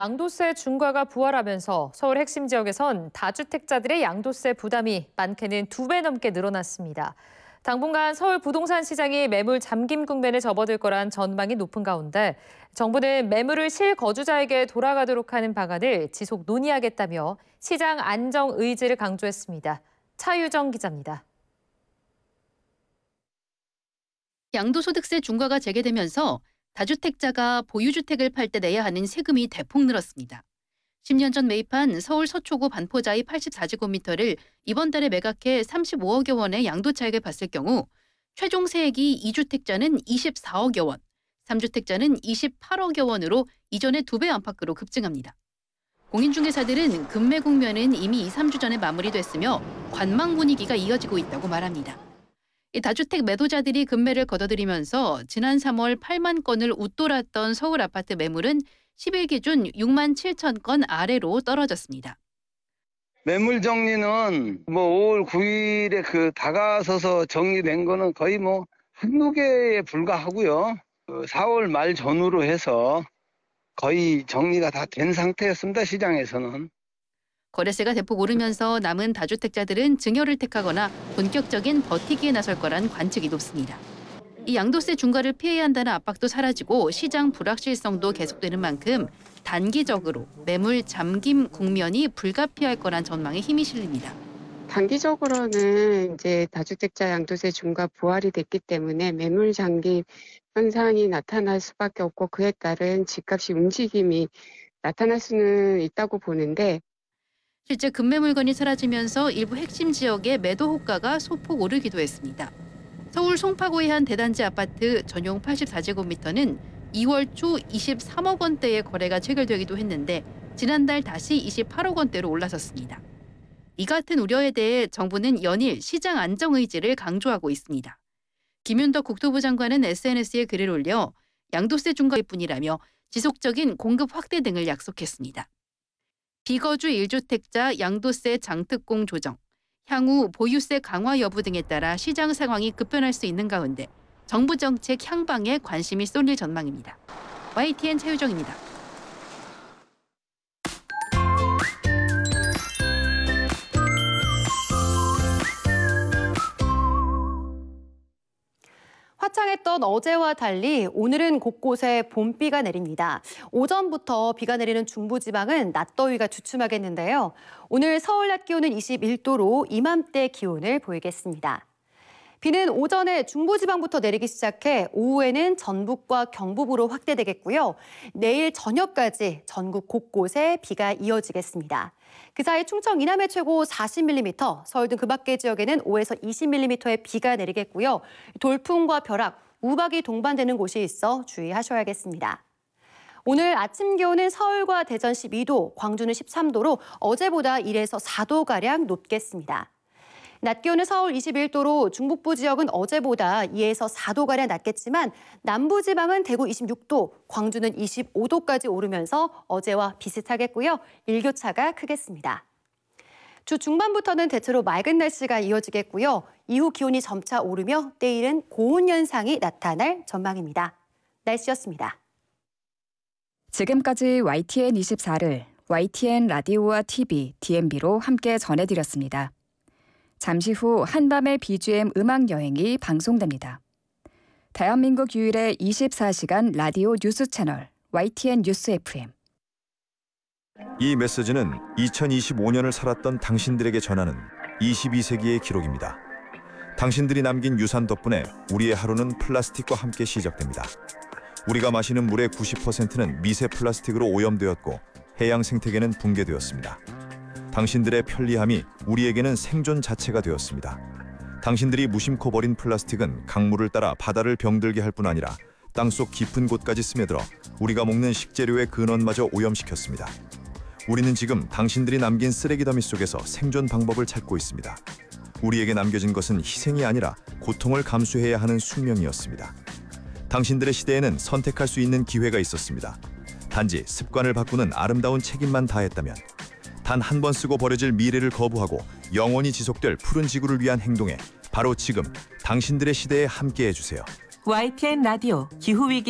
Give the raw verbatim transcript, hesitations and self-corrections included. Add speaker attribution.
Speaker 1: 양도세 중과가 부활하면서 서울 핵심 지역에선 다주택자들의 양도세 부담이 많게는 두 배 넘게 늘어났습니다. 당분간 서울 부동산 시장이 매물 잠김 국면에 접어들 거란 전망이 높은 가운데 정부는 매물을 실거주자에게 돌아가도록 하는 방안을 지속 논의하겠다며 시장 안정 의지를 강조했습니다. 차유정 기자입니다.
Speaker 2: 양도소득세 중과가 재개되면서 다주택자가 보유주택을 팔 때 내야 하는 세금이 대폭 늘었습니다. 십 년 전 매입한 서울 서초구 반포자이 팔십사 제곱미터를 이번 달에 매각해 삼십오억여 원의 양도차익을 봤을 경우 최종 세액이 이 주택자는 이십사억여 원, 삼 주택자는 이십팔억여 원으로 이전의 두 배 안팎으로 급증합니다. 공인중개사들은 급매 국면은 이미 이, 삼 주 전에 마무리됐으며 관망 분위기가 이어지고 있다고 말합니다. 이 다주택 매도자들이 급매를 거둬들이면서 지난 삼월 팔만 건을 웃돌았던 서울 아파트 매물은 십 일 기준 육만 칠천 건 아래로 떨어졌습니다.
Speaker 3: 매물 정리는 뭐 오월 구일에 그 다가서서 정리된 거는 거의 뭐 한두 개에 불과하고요. 사월 말 전후로 해서 거의 정리가 다 된 상태였습니다, 시장에서는.
Speaker 2: 거래세가 대폭 오르면서 남은 다주택자들은 증여를 택하거나 본격적인 버티기에 나설 거란 관측이 높습니다. 이 양도세 중과를 피해야 한다는 압박도 사라지고 시장 불확실성도 계속되는 만큼 단기적으로 매물 잠김 국면이 불가피할 거란 전망에 힘이 실립니다.
Speaker 4: 단기적으로는 이제 다주택자 양도세 중과 부활이 됐기 때문에 매물 잠김 현상이 나타날 수밖에 없고 그에 따른 집값이 움직임이 나타날 수는 있다고 보는데
Speaker 2: 실제 급매 물건이 사라지면서 일부 핵심 지역의 매도 호가가 소폭 오르기도 했습니다. 서울 송파구의 한 대단지 아파트 전용 팔십사 제곱미터는 이월 초 이십삼억 원대의 거래가 체결되기도 했는데 지난달 다시 이십팔억 원대로 올라섰습니다. 이 같은 우려에 대해 정부는 연일 시장 안정 의지를 강조하고 있습니다. 김윤덕 국토부 장관은 에스엔에스에 글을 올려 양도세 중과일 뿐이라며 지속적인 공급 확대 등을 약속했습니다. 비거주 일 주택자 양도세 장특공 조정, 향후 보유세 강화 여부 등에 따라 시장 상황이 급변할 수 있는 가운데 정부 정책 향방에 관심이 쏠릴 전망입니다. 와이티엔 차유정입니다.
Speaker 5: 화창했던 어제와 달리 오늘은 곳곳에 봄비가 내립니다. 오전부터 비가 내리는 중부지방은 낮더위가 주춤하겠는데요. 오늘 서울 낮 기온은 이십일 도로 이맘때 기온을 보이겠습니다. 비는 오전에 중부지방부터 내리기 시작해 오후에는 전북과 경북으로 확대되겠고요. 내일 저녁까지 전국 곳곳에 비가 이어지겠습니다. 그 사이 충청 이남의 최고 사십 밀리미터, 서울 등 그 밖의 지역에는 오에서 이십 밀리미터의 비가 내리겠고요. 돌풍과 벼락, 우박이 동반되는 곳이 있어 주의하셔야겠습니다. 오늘 아침 기온은 서울과 대전 십이 도, 광주는 십삼 도로 어제보다 일에서 사 도가량 높겠습니다. 낮 기온은 서울 이십일 도로 중북부 지역은 어제보다 이에서 사 도가량 낮겠지만 남부지방은 대구 이십육 도, 광주는 이십오 도까지 오르면서 어제와 비슷하겠고요. 일교차가 크겠습니다. 주 중반부터는 대체로 맑은 날씨가 이어지겠고요. 이후 기온이 점차 오르며 때일은 고온 현상이 나타날 전망입니다. 날씨였습니다.
Speaker 6: 지금까지 와이티엔 이십사를 와이티엔 라디오와 티비, 디엠비로 함께 전해드렸습니다. 잠시 후 한밤의 비지엠 음악 여행이 방송됩니다. 대한민국 유일의 이십사 시간 라디오 뉴스 채널 와이티엔 뉴스 에프엠.
Speaker 7: 이 메시지는 이천이십오 년을 살았던 당신들에게 전하는 이십이 세기의 기록입니다. 당신들이 남긴 유산 덕분에 우리의 하루는 플라스틱과 함께 시작됩니다. 우리가 마시는 물의 구십 퍼센트는 미세 플라스틱으로 오염되었고 해양 생태계는 붕괴되었습니다. 당신들의 편리함이 우리에게는 생존 자체가 되었습니다. 당신들이 무심코 버린 플라스틱은 강물을 따라 바다를 병들게 할 뿐 아니라 땅속 깊은 곳까지 스며들어 우리가 먹는 식재료의 근원마저 오염시켰습니다. 우리는 지금 당신들이 남긴 쓰레기 더미 속에서 생존 방법을 찾고 있습니다. 우리에게 남겨진 것은 희생이 아니라 고통을 감수해야 하는 숙명이었습니다. 당신들의 시대에는 선택할 수 있는 기회가 있었습니다. 단지 습관을 바꾸는 아름다운 책임만 다했다면 단 한 번 쓰고 버려질 미래를 거부하고 영원히 지속될 푸른 지구를 위한 행동에 바로 지금 당신들의 시대에 함께해 주세요.
Speaker 8: 와이티엔 라디오 기후위기